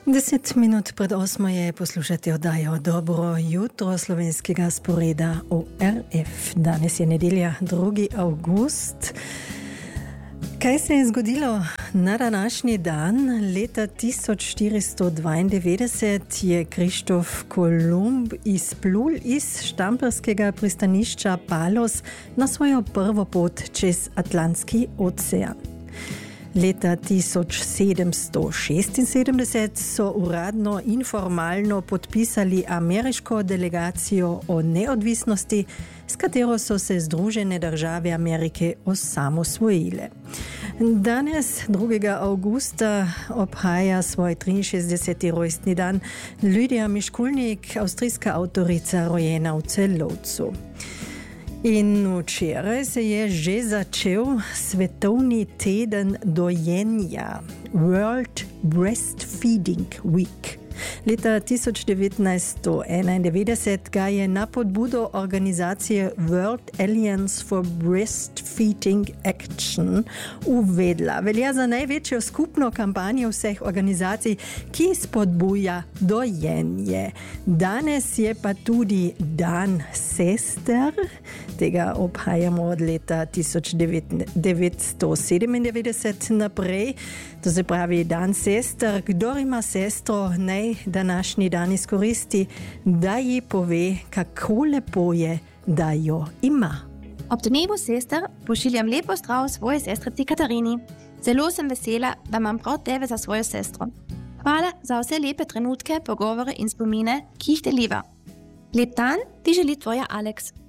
10 minut pred 8 je poslušati oddajo Dobro jutro slovenskega sporeda ORF. Danes je nedelja, 2. avgust. Kaj se je zgodilo na današnji dan? Leta 1492 je Krištof Kolumb izplul iz štamperskega pristanišča Palos na svojo prvo pot čez Atlantski ocean. Leta 1776 so uradno in formalno podpisali ameriško delegacijo o neodvisnosti, s katero so se Združene države Amerike osamosvojile. Danes, 2. avgusta, obhaja svoj 63. rojstni dan Lidija Miškulnik, avstrijska avtorica, rojena v Celovcu. In včeraj se je že začel svetovni teden dojenja, World Breastfeeding Week. Leta 1991 ga je na podbudo organizacije World Alliance for Breastfeeding Action uvedla. Velja za največjo skupno kampanjo vseh organizacij, ki spodbuja dojenje. Danes je pa tudi dan sester. Tega obhajamo od leta 1997 naprej. To se pravi dan sester. Kdor ima sestro, naj današnji dan izkoristi, da ji pove, kako lepo je, da jo ima. Ob dnevu sester pošiljam lep pozdrav svoje sestrici Katarini. Zelo sem vesela, da imam prav tebe za svojo sestro. Hvala za vse lepe trenutke, pogovore in spomine, ki jih deliva. Lep dan ti želi tvoja Alex.